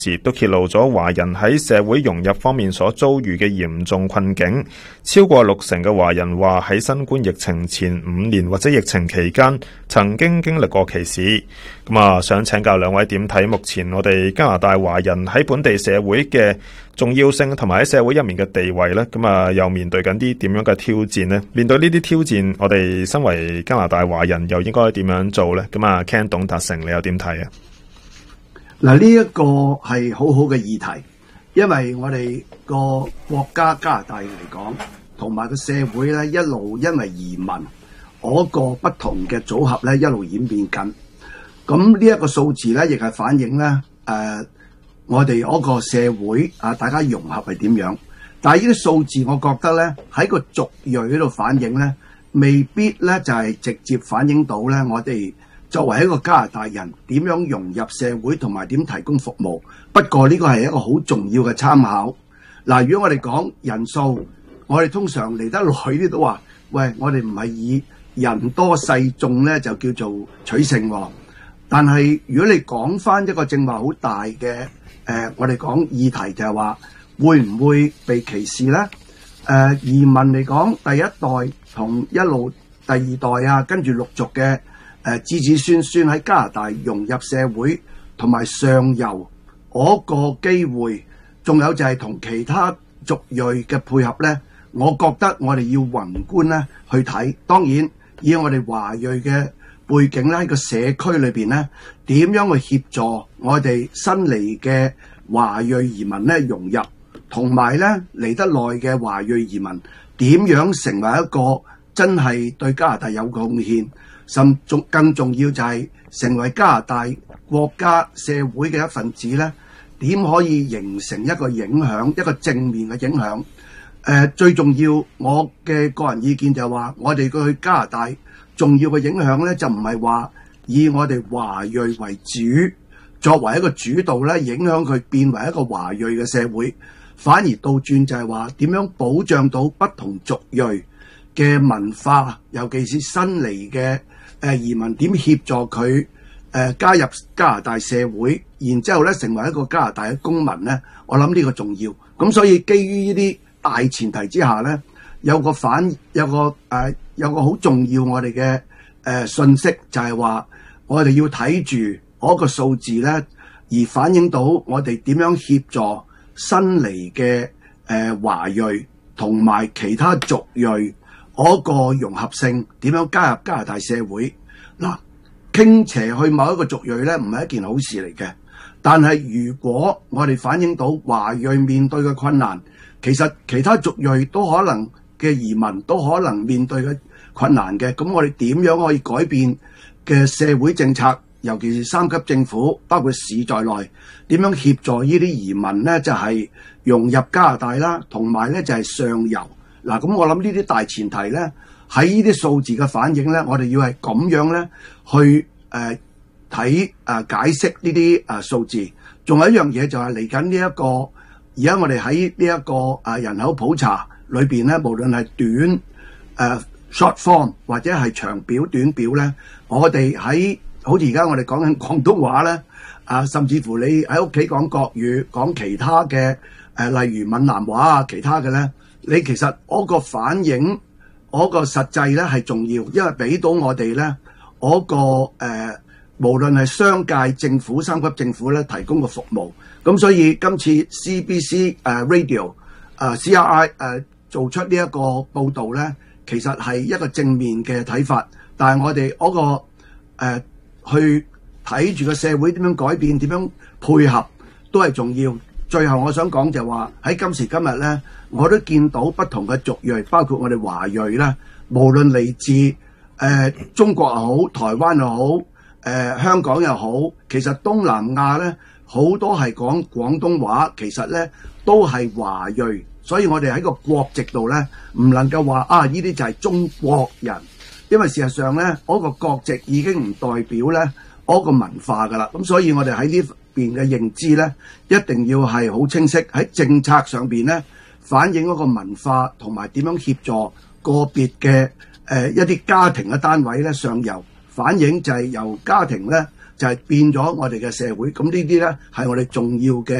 時都揭露咗華人喺社會融入方面所遭遇嘅嚴重困境。超過60%嘅華人話喺新冠疫情前5年或者疫情期間曾經經歷過歧視。想請教兩位點睇目前我哋加拿大華人喺本地社會嘅重要性同埋喺社會入面嘅地位呢？又面對緊啲點樣嘅挑戰呢？面對呢啲挑戰，我哋身為加拿大華人又應該點樣做呢？Ken 董達成，你又點睇啊？ 嗱，呢一個係好好嘅議題，因為我哋個國家加拿大嚟講，同埋個社會咧一路因為移民嗰個不同嘅組合咧一路演變緊。咁呢一個數字咧，亦係反映咧我哋嗰個社會大家融合係點樣。但係呢啲數字，我覺得咧喺個族裔嗰度反映咧，未必咧就係直接反映到咧我哋作為一個加拿大人點樣融入社會同埋點提供服務。不過呢個係一個好重要嘅參考。嗱，如果我哋講人數，我哋通常嚟得耐啲都話，喂，我哋唔係以人多勢眾咧就叫做取勝喎。但係如果你講翻一個正話好大嘅我哋講議題就係話，會唔會被歧視咧？移民嚟講，第一代同一路第二代啊，跟住陸續嘅子子孫孫喺加拿大融入社會同埋上游嗰個機會，仲有就係同其他族裔嘅配合咧，我覺得我哋要宏觀咧去睇。當然以我哋華裔嘅背景咧，喺個社區裏邊咧，點樣去協助我哋新嚟嘅華裔移民咧融入，同埋咧嚟得耐嘅華裔移民點樣成為一個真係對加拿大有貢獻，甚至更重要就係成為加拿大國家社會嘅一份子咧，點可以形成一個影響，一個正面嘅影響。最重要，我嘅個人意見就係話，我哋去加拿大重要嘅影響咧，就唔係話以我哋華裔為主，作為一個主導咧，影響佢變為一個華裔嘅社會，反而倒轉就係話點樣保障到不同族裔嘅文化，尤其是新嚟嘅移民，點協助佢加入加拿大社會，然之後咧成為一個加拿大嘅公民咧，我諗呢個重要。咁所以基於呢啲大前提之下咧，有個好重要我哋嘅信息，就係話我哋要睇住嗰個數字咧，而反映到我哋點樣協助新嚟嘅華裔同埋其他族裔嗰個融合性，點樣加入加拿大社會。嗱，傾斜去某一個族裔咧，唔係一件好事嚟嘅。但係如果我哋反映到華裔面對嘅困難，其實其他族裔都可能嘅移民都可能面對嘅困難嘅。咁我哋點樣可以改變嘅社會政策，尤其是3級政府，包括市在內，點樣協助呢啲移民呢？就係融入加拿大啦，同埋咧就係上游。嗱，咁我諗呢啲大前提咧，喺呢啲數字嘅反映咧，我哋要係咁樣咧去解釋呢啲數字。仲有一樣嘢就係嚟緊呢一個，而家我哋喺呢一個人口普查裏邊咧，無論係短short form 或者係長表短表咧，我哋喺好似而家我哋講緊廣東話咧，甚至乎你喺屋企講國語，講其他嘅例如閩南話啊，其他嘅咧，你其實嗰個反映嗰個實際咧係重要，因為俾到我哋咧嗰個無論係商界、政府、3級政府咧提供嘅服務。咁所以今次 CBC Radio CRI 做出呢一個報導咧，其實係一個正面嘅睇法。但係我哋嗰個去睇住個社會點樣改變、點樣配合都係重要。最後我想講就話喺今時今日咧，我都見到不同嘅族裔，包括我哋華裔啦，無論嚟自中國又好、台灣又好、香港又好，其實東南亞咧好多係講廣東話，其實咧都係華裔，所以我哋喺個國籍度咧唔能夠話呢啲就係中國人，因為事實上咧嗰個國籍已經唔代表咧嗰個文化㗎啦。咁所以我哋喺呢邊嘅認知咧，一定要係好清晰，喺政策上邊咧反映嗰個文化，同埋點樣協助個別嘅一啲家庭嘅單位咧上游，反映就係由家庭咧就係變咗我哋嘅社會。咁呢啲咧係我哋重要嘅